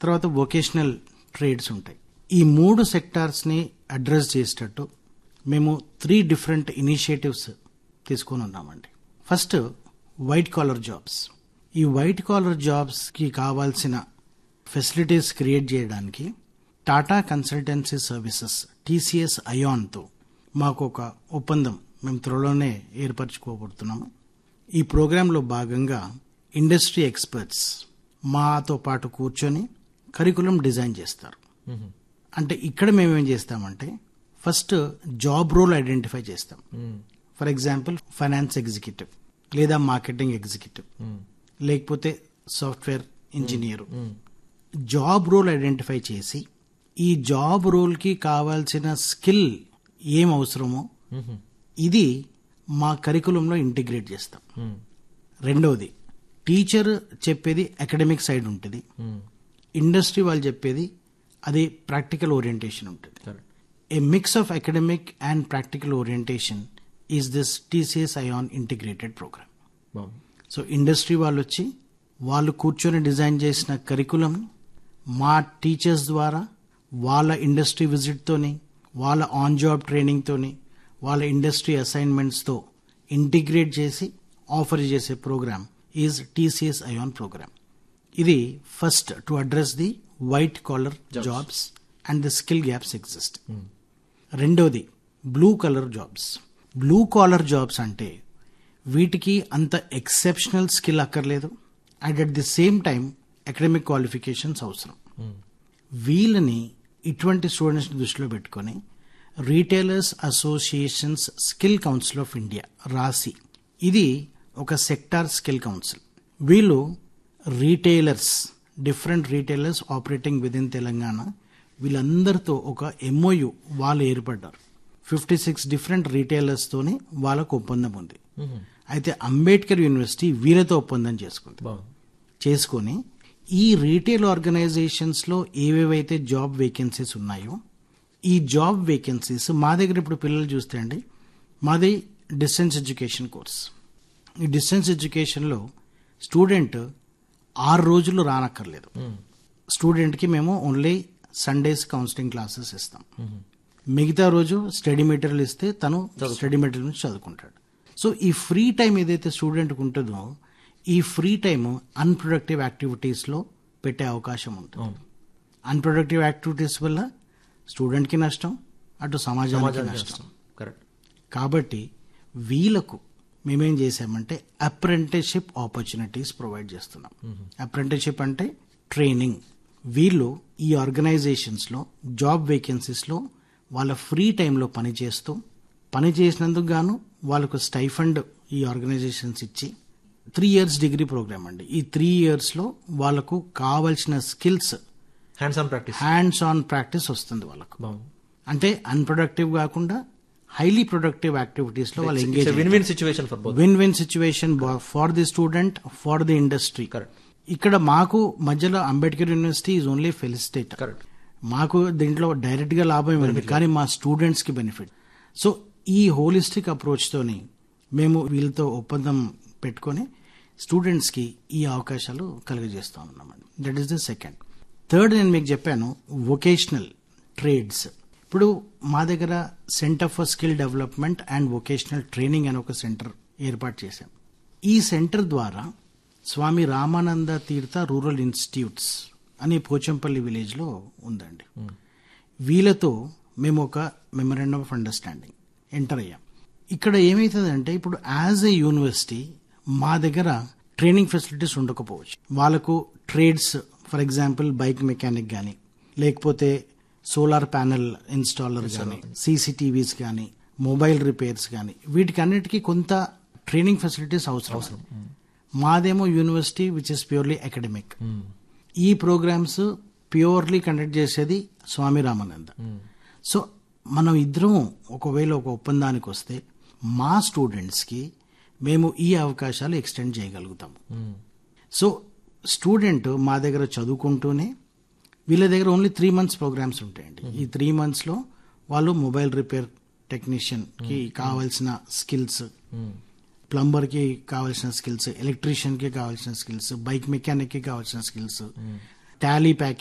తర్వాత vocational trades ఉంటాయి. ఈ 3 సెక్టార్స్ని అడ్రస్ చేసేటట్టు మేము 3 డిఫరెంట్ ఇనిషియేటివ్స్ తీసుకొని ఉన్నామండి. First white collar jobs. ఈ వైట్ కాలర్ జాబ్స్కి కావాల్సిన ఫెసిలిటీస్ క్రియేట్ చేయడానికి టాటా కన్సల్టెన్సీ సర్వీసెస్ TCS అయాన్తో మాకు ఒక ఒప్పందం మేము త్వరలోనే ఏర్పరచుకోబోతున్నాము. ఈ ప్రోగ్రాంలో భాగంగా ఇండస్ట్రీ ఎక్స్పర్ట్స్ మాతో పాటు కూర్చొని కరికులం డిజైన్ చేస్తారు. అంటే ఇక్కడ మేమేం చేస్తామంటే ఫస్ట్ జాబ్ రోల్ ఐడెంటిఫై చేస్తాం. ఫర్ ఎగ్జాంపుల్ ఫైనాన్స్ ఎగ్జిక్యూటివ్ లేదా మార్కెటింగ్ ఎగ్జిక్యూటివ్ లేకపోతే software engineer. Job role identify చేసి ఈ జాబ్ రోల్కి కావాల్సిన స్కిల్ ఏం అవసరమో ఇది మా కరికులంలో ఇంటిగ్రేట్ చేస్తాం. రెండవది టీచర్ చెప్పేది అకాడమిక్ సైడ్ ఉంటుంది, ఇండస్ట్రీ వాళ్ళు చెప్పేది అది ప్రాక్టికల్ ఓరియంటేషన్ ఉంటుంది. ఏ mix of academic and practical orientation is this TCS ion integrated programme. So industry వాళ్ళు వచ్చి వాళ్ళు కూర్చొని డిజైన్ చేసిన కరికులం మా టీచర్స్ ద్వారా వాళ్ళ ఇండస్ట్రీ విజిట్తోని, వాళ్ళ ఆన్ జాబ్ ట్రైనింగ్తోని, వాళ్ళ ఇండస్ట్రీ అసైన్మెంట్స్తో ఇంటిగ్రేట్ చేసి ఆఫర్ చేసే program is TCS ion programme. ఇది first to address the white collar jobs and the skill gaps exist. రెండోది blue colour jobs. Blue collar jobs అంటే వీటికి అంత ఎక్సెప్షనల్ స్కిల్ అక్కర్లేదు and at the same time academic qualifications అవసరం. వీళ్ళని ఇటువంటి స్టూడెంట్స్ని దృష్టిలో పెట్టుకొని retailers associations skill council of India రాసి, ఇది ఒక సెక్టార్ స్కిల్ కౌన్సిల్. వీళ్ళు retailers, different retailers operating with in Telangana, వీళ్ళందరితో ఒక MOU వాళ్ళు ఏర్పడ్డారు. 56 డిఫరెంట్ రీటైలర్స్ తోని వాళ్ళకు ఒప్పందం ఉంది. అయితే అంబేద్కర్ యూనివర్సిటీ వీళ్ళతో ఒప్పందం చేసుకొని ఈ రీటైల్ ఆర్గనైజేషన్స్ లో ఏవేవైతే జాబ్ వేకెన్సీస్ ఉన్నాయో ఈ జాబ్ వేకెన్సీస్ మా దగ్గర ఇప్పుడు పిల్లలు చూస్తే అండి, మాది డిస్టెన్స్ ఎడ్యుకేషన్ కోర్స్. ఈ డిస్టెన్స్ ఎడ్యుకేషన్లో స్టూడెంట్ 6 రోజులు రానక్కర్లేదు. స్టూడెంట్కి మేము ఓన్లీ సండేస్ కౌన్సిలింగ్ క్లాసెస్ ఇస్తాం. మిగతా రోజు స్టడీ మెటీరియల్ ఇస్తే తను స్టడీ మెటీరియల్ నుంచి చదువుకుంటాడు. సో ఈ ఫ్రీ టైం ఏదైతే స్టూడెంట్కి ఉంటుందో ఈ ఫ్రీ టైమ్ అన్ప్రొడక్టివ్ యాక్టివిటీస్లో పెట్టే అవకాశం ఉంటుంది. అన్ప్రొడక్టివ్ యాక్టివిటీస్ వల్ల స్టూడెంట్కి నష్టం, అటు సమాజానికి నష్టం. కాబట్టి వీళ్ళకు మేమేం చేసామంటే అప్రెంటిస్షిప్ ఆపర్చునిటీస్ ప్రొవైడ్ చేస్తున్నాం. అప్రెంటిస్షిప్ అంటే ట్రైనింగ్. వీళ్ళు ఈ ఆర్గనైజేషన్స్లో జాబ్ వేకెన్సీస్లో వాళ్ళ ఫ్రీ టైంలో పనిచేసినందుకు గాను వాళ్ళకు స్టైఫండ్ ఈ ఆర్గనైజేషన్స్ ఇచ్చి 3 years డిగ్రీ ప్రోగ్రామ్ అండి. ఈ 3 yearsలో వాళ్ళకు కావాల్సిన స్కిల్స్ హ్యాండ్స్ ఆన్ ప్రాక్టీస్ వస్తుంది వాళ్ళకు. అంటే అన్ప్రొడక్టివ్ కాకుండా హైలీ ప్రొడక్టివ్ యాక్టివిటీస్ లో వాళ్ళు engage. Win win situation for the student, for the industry. ఇక్కడ మాకు మధ్యలో Ambedkar university is only felicitate. మాకు దీంట్లో డైరెక్ట్ గా లాభం ఏమైంది, కానీ మా స్టూడెంట్స్ కి బెనిఫిట్. సో ఈ హోలిస్టిక్ అప్రోచ్ తోని మేము వీళ్ళతో ఒప్పందం పెట్టుకొని స్టూడెంట్స్ కి ఈ అవకాశాలు కలుగజేస్తా ఉన్నామండి. That is the second. Third, నేను మీకు చెప్పాను వొకేషనల్ ట్రేడ్స్. ఇప్పుడు మా దగ్గర centre for skill development and vocational training అని ఒక సెంటర్ ఏర్పాటు చేశాం. ఈ సెంటర్ ద్వారా స్వామి రామానంద తీర్థ రూరల్ ఇన్స్టిట్యూట్స్ అని పోచంపల్లి విలేజ్ లో ఉందండి. వీళ్ళతో మేము ఒక మెమరాండం ఆఫ్ అండర్స్టాండింగ్ ఎంటర్ అయ్యాం. ఇక్కడ ఏమవుతుందంటే ఇప్పుడు యాజ్ ఎ యూనివర్సిటీ మా దగ్గర ట్రైనింగ్ ఫెసిలిటీస్ ఉండకపోవచ్చు. వాళ్ళకు trades, for example bike mechanic కానీ, లేకపోతే సోలార్ ప్యానెల్ ఇన్స్టాలర్ కానీ, CCTVs కానీ, మొబైల్ రిపేర్స్ కానీ, వీటికి అన్నిటికీ కొంత ట్రైనింగ్ ఫెసిలిటీస్ అవసరం. మాదేమో university which is purely academic. ఈ ప్రోగ్రామ్స్ ప్యూర్లీ కండక్ట్ చేసేది స్వామి రామానంద. సో మనం ఇద్దరం ఒకవేళ ఒక ఒప్పందానికి వస్తే మా స్టూడెంట్స్కి మేము ఈ అవకాశాలు ఎక్స్టెండ్ చేయగలుగుతాము. సో స్టూడెంట్ మా దగ్గర చదువుకుంటూనే వీళ్ళ దగ్గర ఓన్లీ 3 months ప్రోగ్రామ్స్ ఉంటాయండి. ఈ 3 monthsలో వాళ్ళు మొబైల్ రిపేర్ టెక్నీషియన్కి కావాల్సిన స్కిల్స్, ప్లంబర్కి కావాల్సిన స్కిల్స్, ఎలక్ట్రీషియన్కి కావాల్సిన స్కిల్స్, బైక్ మెకానిక్కి కావాల్సిన స్కిల్స్, టాలీ ప్యాకింగ్